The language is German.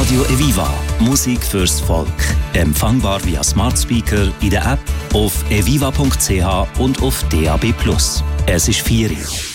Radio Eviva. Musik fürs Volk. Empfangbar via Smart Speaker, in der App, auf eviva.ch und auf DAB+. Es ist 4 Uhr.